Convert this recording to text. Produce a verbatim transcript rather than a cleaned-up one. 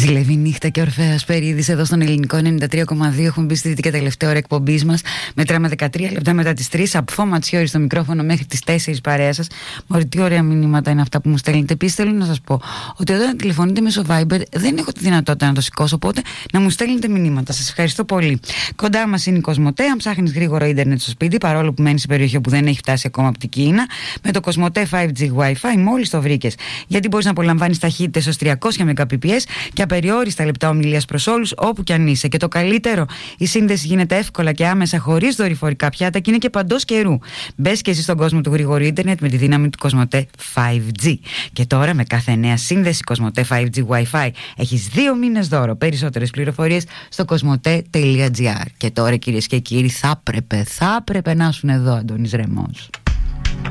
Ζηλεύει νύχτα και Ορφέας Περίδης εδώ στον Ελληνικό ενενήντα τρία κόμμα δύο. Έχουμε μπει στη δυτική και τελευταία ώρα εκπομπής μας. Μετράμε δεκατρία λεπτά μετά τις τρεις. Από Φω Ματσιώρη στο μικρόφωνο μέχρι τις τέσσερις παρέα σας. Μωρή, τι ωραία μηνύματα είναι αυτά που μου στέλνετε. Επίσης, θέλω να σας πω ότι όταν τηλεφωνείτε μέσω Viber δεν έχω τη δυνατότητα να το σηκώσω. Οπότε να μου στέλνετε μηνύματα. Σας ευχαριστώ πολύ. Κοντά μας είναι η Κοσμοτέ. Αν ψάχνεις γρήγορο ίντερνετ στο σπίτι, παρόλο που μένεις σε περιοχή που δεν έχει φτάσει ακόμα από την Κίνα, με το Κοσμοτέ φάιβ τζι Wi-Fi μόλις το βρήκες. Γιατί μπορείς να απολαμβάνεις ταχύτητες ως τριακόσια Mbps και απεριόριστα λεπτά ομιλίας προς όλους όπου κι αν είσαι. Και το καλύτερο, η σύνδεση γίνεται εύκολα και άμεσα χωρίς δορυφορικά πιάτα και είναι και παντός καιρού. Μπες και εσύ στον κόσμο του γρήγορου ίντερνετ με τη δύναμη του Κοσμοτέ φάιβ τζι. Και τώρα με κάθε νέα σύνδεση Κοσμοτέ φάιβ τζι Wi-Fi έχεις δύο μήνες δώρο. Περισσότερες πληροφορίες στο κοσμοτέ τελεία τζι άρ. Και τώρα, κυρίες και κύριοι, θα έπρεπε, θα έπρεπε να ήσουν εδώ, Αντώνης Ρεμός.